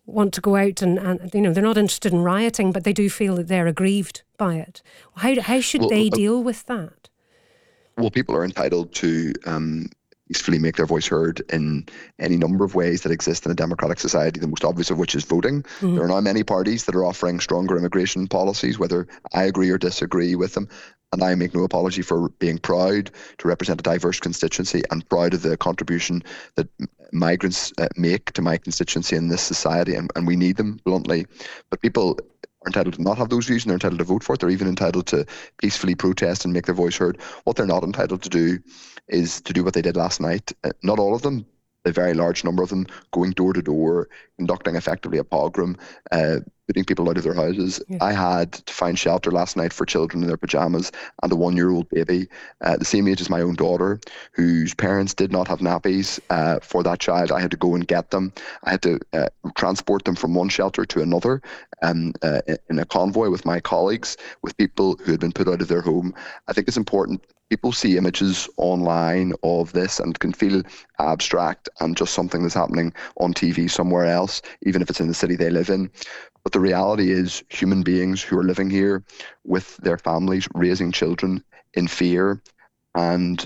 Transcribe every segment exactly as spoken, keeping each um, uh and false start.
want to go out and, and you know, they're not interested in rioting, but they do feel that they're aggrieved by it. How how should well, they uh, deal with that? Well, people are entitled to um, peacefully make their voice heard in any number of ways that exist in a democratic society, the most obvious of which is voting. Mm-hmm. There are now many parties that are offering stronger immigration policies, whether I agree or disagree with them. And I make no apology for being proud to represent a diverse constituency and proud of the contribution that migrants uh, make to my constituency in this society. And, and we need them, bluntly. But people are entitled to not have those views, and they're entitled to vote for it. They're even entitled to peacefully protest and make their voice heard. What they're not entitled to do is to do what they did last night. Uh, not all of them, a very large number of them, going door to door, conducting effectively a pogrom, uh, putting people out of their houses. Yeah. I had to find shelter last night for children in their pajamas and a one-year-old baby, uh, the same age as my own daughter, whose parents did not have nappies uh, for that child. I had to go and get them. I had to uh, transport them from one shelter to another um, uh, in a convoy with my colleagues, with people who had been put out of their home. I think it's important. People see images online of this and can feel abstract and just something that's happening on T V somewhere else, even if it's in the city they live in. But the reality is human beings who are living here with their families, raising children in fear. And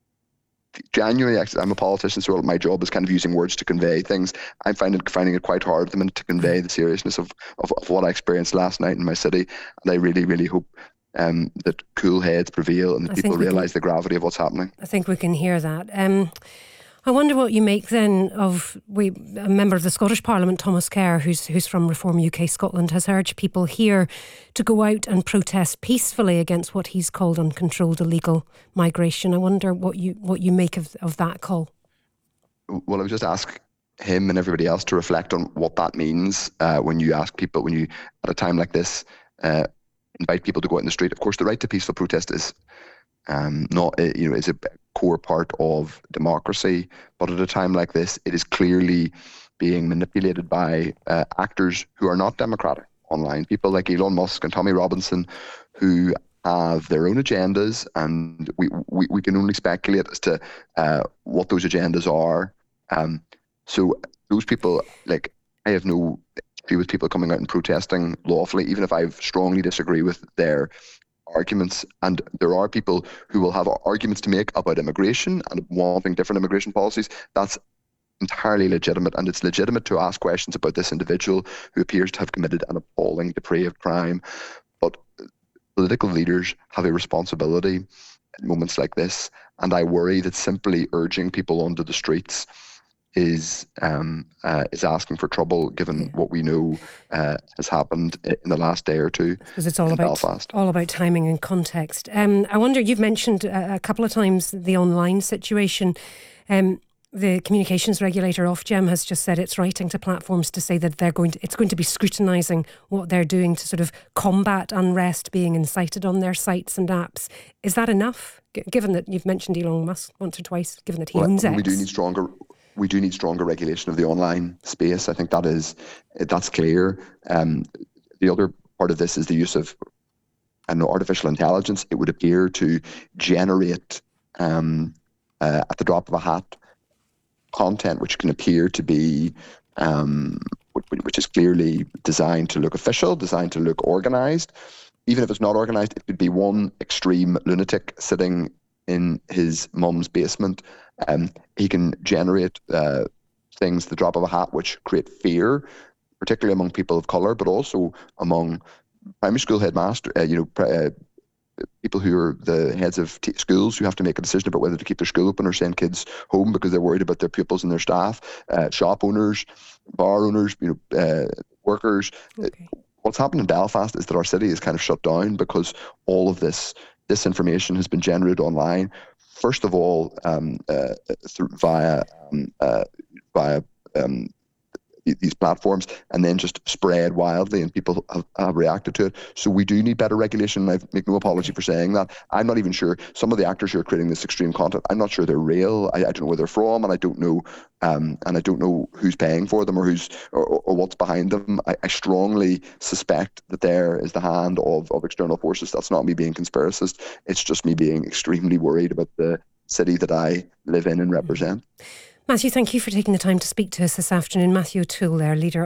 genuinely, I'm a politician, so my job is kind of using words to convey things. I'm finding, finding it quite hard at the minute to convey the seriousness of, of, of what I experienced last night in my city. And I really, really hope Um, that cool heads prevail and that I people realise the gravity of what's happening. I think we can hear that. Um, I wonder what you make then of we a member of the Scottish Parliament, Thomas Kerr, who's who's from Reform U K Scotland, has urged people here to go out and protest peacefully against what he's called uncontrolled illegal migration. I wonder what you what you make of, of that call. Well, I would just ask him and everybody else to reflect on what that means uh, when you ask people, when you, at a time like this, uh, invite people to go out in the street. Of course, the right to peaceful protest is um, not, you know, is a core part of democracy. But at a time like this, it is clearly being manipulated by uh, actors who are not democratic online. People like Elon Musk and Tommy Robinson, who have their own agendas, and we we, we can only speculate as to uh, what those agendas are. Um, so those people, like, I have no agree with people coming out and protesting lawfully, even if I strongly disagree with their arguments. And there are people who will have arguments to make about immigration and wanting different immigration policies. That's entirely legitimate, and it's legitimate to ask questions about this individual who appears to have committed an appalling, depraved crime. But political leaders have a responsibility in moments like this, and I worry that simply urging people onto the streets is um, uh, is asking for trouble, given yeah. what we know uh, has happened in the last day or two. Because it's all in about Belfast. all about timing and context. Um, I wonder, you've mentioned a, a couple of times the online situation. Um, the communications regulator Ofgem has just said it's writing to platforms to say that they're going to, it's going to be scrutinising what they're doing to sort of combat unrest being incited on their sites and apps. Is that enough? G- given that you've mentioned Elon Musk once or twice, given that he well, owns we X. do need stronger. We do need stronger regulation of the online space. I think that is that's clear. Um, the other part of this is the use of I don't know, artificial intelligence. It would appear to generate um, uh, at the drop of a hat content which can appear to be um, which is clearly designed to look official, designed to look organised. Even if it's not organised, it could be one extreme lunatic sitting in his mum's basement. Um, he can generate uh, things, the drop of a hat, which create fear, particularly among people of colour, but also among primary school headmaster, uh, you know, uh, people who are the heads of t- schools who have to make a decision about whether to keep their school open or send kids home because they're worried about their pupils and their staff. Uh, shop owners, bar owners, you know, uh, workers. Okay. What's happened in Belfast is that our city is kind of shut down because all of this disinformation has been generated online. First of all, um, uh, through, via um, uh, via um, these platforms, and then just spread wildly, and people have, have reacted to it. So we do need better regulation, and I make no apology for saying that. I'm not even sure, some of the actors who are creating this extreme content, I'm not sure they're real. I, I don't know where they're from, and I don't know um, and I don't know who's paying for them or who's or, or what's behind them. I, I strongly suspect that there is the hand of, of external forces. That's not me being conspiracist. It's just me being extremely worried about the city that I live in and represent. Matthew, thank you for taking the time to speak to us this afternoon. Matthew O'Toole, our leader